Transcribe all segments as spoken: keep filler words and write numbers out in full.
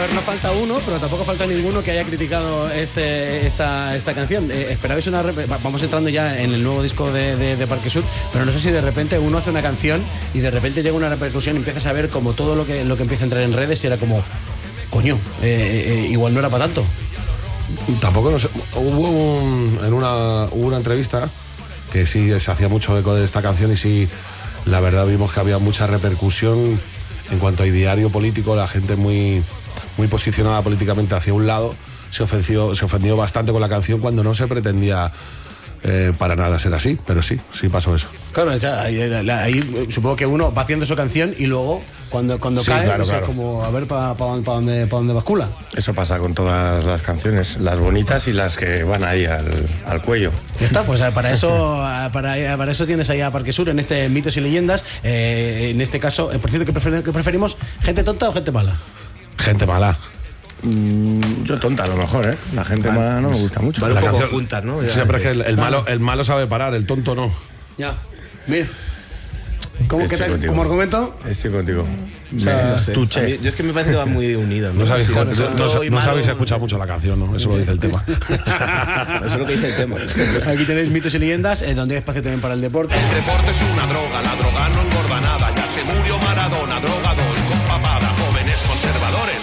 ver, no falta uno, pero tampoco falta ninguno que haya criticado este, esta, esta canción. Eh, esperabais una... Vamos entrando ya en el nuevo disco de, de, de Parque Sur, pero no sé si de repente uno hace una canción y de repente llega una repercusión y empiezas a ver como todo lo que, lo que empieza a entrar en redes y era como, coño, eh, eh, igual no era para tanto. Tampoco no sé. Hubo un, en una, hubo una entrevista que sí se hacía mucho eco de esta canción y sí, la verdad vimos que había mucha repercusión en cuanto a ideario político, la gente muy, muy posicionada políticamente hacia un lado, se ofendió, se ofendió bastante con la canción cuando no se pretendía eh, para nada ser así, pero sí, sí pasó eso. Claro, o sea, ahí, ahí supongo que uno va haciendo su canción y luego cuando, cuando sí, cae, claro, o sea, claro. como a ver para pa, pa dónde, pa dónde bascula. Eso pasa con todas las canciones, las bonitas y las que van ahí al, al cuello. Ya está, pues para eso para, para eso tienes ahí a Parque Sur en este Mitos y Leyendas. Eh, en este caso, eh, por cierto, ¿qué, prefer, ¿qué preferimos? ¿Gente tonta o gente mala? Gente mala. Mm, yo tonta a lo mejor, ¿eh? La gente vale, mala no me gusta mucho. Vale, la un poco canción, juntas, ¿no? Siempre es que el, el, malo, el malo sabe parar, el tonto no. Ya, mira. ¿Cómo, ¿qué tal, ¿Como argumento? Estoy contigo. O sea, no sé. Tuche. Mí, yo es que me parece que va muy unido. No sabéis, si no, no, no, no sabéis escuchar mucho la canción, ¿no? Eso lo dice el tema. Eso es lo que dice el tema. Pues aquí tenéis Mitos y Leyendas, eh, donde hay espacio también para el deporte. El deporte es una droga, la droga no engorda nada. Ya se murió Maradona, drogador con papada, jóvenes conservadores,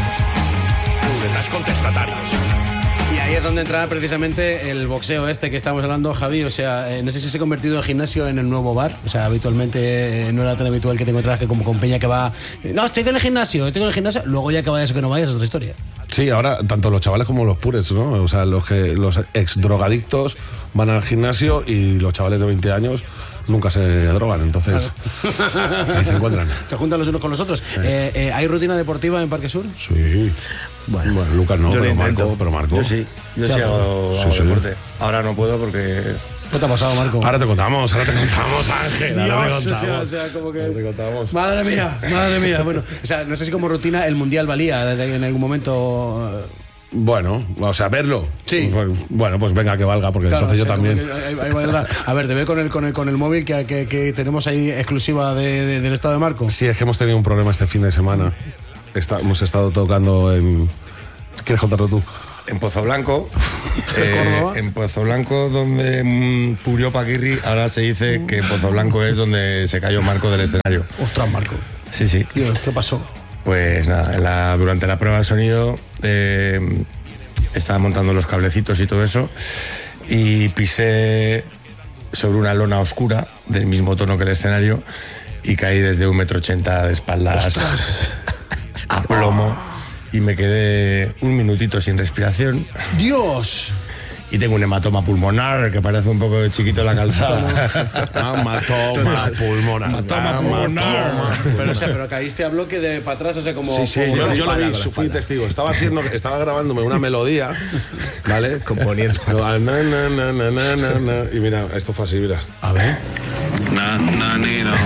puretas contestatarios. Y ahí es donde entra precisamente el boxeo este que estamos hablando, Javi. O sea, eh, no sé si se ha convertido el gimnasio en el nuevo bar. O sea, habitualmente eh, no era tan habitual que te encontrabas que como con peña que va... Eh, no, estoy en el gimnasio, estoy en el gimnasio. Luego ya que vayas o que no vayas es otra historia. Sí, ahora tanto los chavales como los pures, ¿no? O sea, los, que, los ex drogadictos van al gimnasio y los chavales de veinte años nunca se drogan, entonces claro. Ahí se encuentran. Se juntan los unos con los otros. Sí. Eh, eh, ¿Hay rutina deportiva en Parque Sur? Sí. Bueno, bueno Lucas no, pero Marco, pero Marco. Yo sí, yo sí hago, sí, hago sí. deporte. Ahora no puedo porque... ¿Qué te ha pasado, Marco? Ahora te contamos, ahora te contamos, Ángel. Dios, ahora te contamos. O sea, o sea, como que... Ahora te contamos. Madre mía, madre mía. Bueno, o sea, no sé si como rutina el Mundial valía en algún momento... Bueno, o sea, verlo. Sí. Bueno, pues venga, que valga, porque claro, entonces o sea, yo también. Ahí, ahí a ver, te veo con el, con el, con el móvil que, que, que tenemos ahí exclusiva de, de, del estado de Marco. Sí, es que hemos tenido un problema este fin de semana. Está, hemos estado tocando en. ¿Quieres contarlo tú? En Pozo Blanco. eh, en Pozo Blanco, donde mmm, murió Paquirri, ahora se dice que Pozo Blanco es donde se cayó Marco del escenario. Ostras, Marco. Sí, sí. Dios, ¿qué pasó? Pues nada, en la, durante la prueba de sonido eh, estaba montando los cablecitos y todo eso y pisé sobre una lona oscura del mismo tono que el escenario y caí desde un metro ochenta de espaldas ¡ostras! A plomo y me quedé un minutito sin respiración. ¡Dios! Y tengo un hematoma pulmonar que parece un poco chiquito la calzada. Hematoma pulmonar. Hematoma pulmonar. Pero, o sea, pero caíste a bloque de para atrás, o sea, como... Sí, sí, como yo, yo lo vi, fui testigo. Estaba haciendo, estaba grabándome una melodía, ¿vale? Componiendo. Na, na, na, na, na, na, na, y mira, esto fue así, mira. A ver. Na, na, ni, no.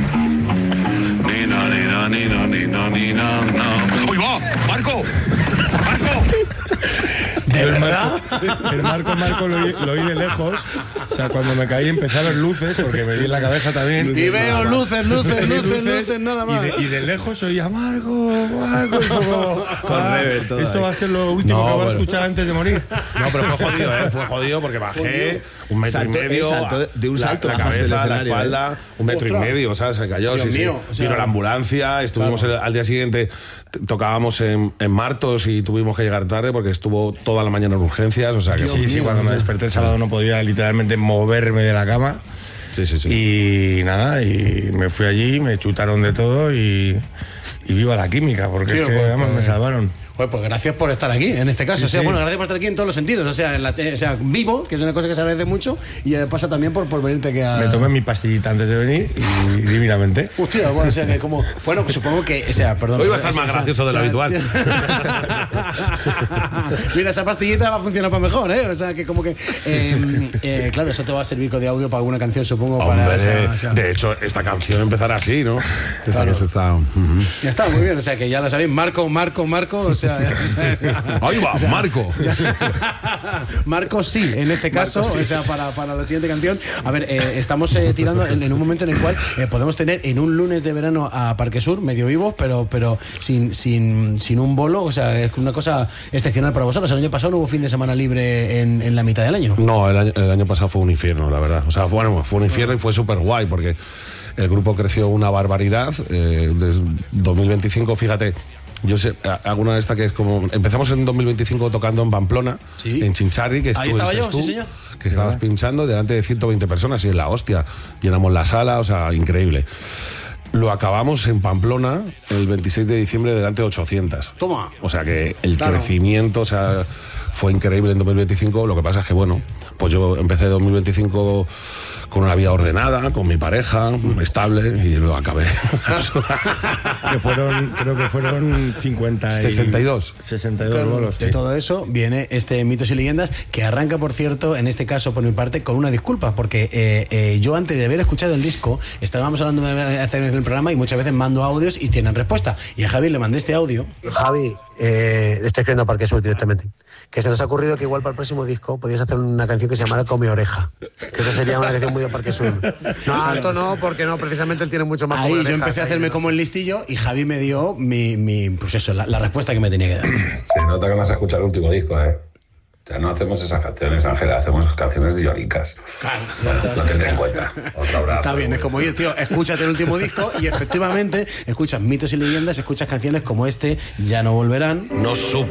Ni, no, ni, no, ni, no, ni, no, ni, no, no. ¡Uy, va! ¡Marco! ¡Marco! ¿De verdad? Sí. El Marco, Marco lo oí, lo oí de lejos. O sea, cuando me caí empecé a ver luces, porque me di en la cabeza también. Y veo luces, luces, luces, luces, luces, nada más. Y de, y de lejos oía Marco, Marco. Y como, ah, esto va a ser lo último no, que voy bueno. a escuchar antes de morir. No, pero fue jodido, ¿eh? Fue jodido porque bajé un metro salto, y medio. Salto de un salto la, la cabeza, la espalda, ¿eh? Un metro Ostras. y medio, o sea, se cayó. Dios sí, mío, sí. O sea, vino la ambulancia, estuvimos claro. el, al día siguiente, tocábamos en, en Martos y tuvimos que llegar tarde porque estuvo toda la mañana en urgencias, o sea que... Sí, sí, sí, cuando me desperté el sábado no podía literalmente moverme de la cama. Sí, sí, sí. Y nada, y me fui allí, me chutaron de todo y, y viva la química, porque Tío, es que pues, además me salvaron. Pues, pues gracias por estar aquí, en este caso. Sí, o sea, sí. bueno, gracias por estar aquí en todos los sentidos. O sea, en la, o sea, vivo, que es una cosa que se agradece mucho, y pasa también por, por venirte aquí a... Me tomé mi pastillita antes de venir y divinamente. Hostia, bueno, o sea, que como... Bueno, pues supongo que... O sea, perdón. Hoy va a estar más esa, gracioso de lo o sea, habitual. Mira, esa pastillita va a funcionar para mejor, ¿eh? O sea, que como que... Eh, eh, claro, eso te va a servir de audio para alguna canción, supongo. Hombre, para esa, o sea, de hecho, esta canción empezará así, ¿no? Esta claro. que se está... Uh-huh. Ya está, muy bien, o sea que ya lo sabéis, Marco, Marco, Marco, o sea... Ahí va, o sea, Marco. Marco sí, en este caso, sí. O sea, para, para la siguiente canción. A ver, eh, estamos eh, tirando en, en un momento en el cual eh, podemos tener en un lunes de verano a Parque Sur, medio vivos, pero, pero sin, sin, sin un bolo, o sea, es una cosa excepcional para vosotros. El año pasado no hubo fin de semana libre en, en la mitad del año. No, el año, el año pasado fue un infierno, la verdad. O sea, bueno, fue un infierno y fue súper guay porque el grupo creció una barbaridad. Eh, desde dos mil veinticinco, fíjate, yo sé, alguna de estas que es como... Empezamos en dos mil veinticinco tocando en Pamplona, ¿sí? En Chinchari, que ahí estaba yo, tú, sí, señor. Que estabas pinchando delante de ciento veinte personas y en la hostia. Llenamos la sala, o sea, increíble. Lo acabamos en Pamplona el veintiséis de diciembre delante de ochocientas. Toma. O sea que el claro. crecimiento, o sea, fue increíble en dos mil veinticinco. Lo que pasa es que, bueno, pues yo empecé dos mil veinticinco con una vida ordenada, con mi pareja, estable, y luego acabé. Que fueron, creo que fueron cincuenta y... sesenta y dos. sesenta y dos Claro, bolos. de Sí. todo eso viene este Mitos y Leyendas, que arranca, por cierto, en este caso por mi parte, con una disculpa, porque eh, eh, yo antes de haber escuchado el disco, estábamos hablando de hacer el programa y muchas veces mando audios y tienen respuesta. Y a Javi le mandé este audio. Javi, eh, estoy escribiendo a Parque Sur directamente. Que se nos ha ocurrido que igual para el próximo disco podías hacer una canción que se llamara Come Oreja. Que eso sería una canción muy de Parque Sur. No, Alto no, porque no, precisamente él tiene mucho más. Ahí Come yo Orejas, empecé a ahí hacerme de como noche. el listillo y Javi me dio mi, mi pues eso, la, la respuesta que me tenía que dar. Se nota que no has escuchado el último disco, ¿eh? Ya no hacemos esas canciones, Ángela, hacemos canciones de lloricas. Claro, Bueno, ya está, lo tendré sí. en cuenta. Otro abrazo. Está bien, es como ir, tío, escúchate el último disco y efectivamente escuchas Mitos y Leyendas, escuchas canciones como este, Ya no volverán. No supe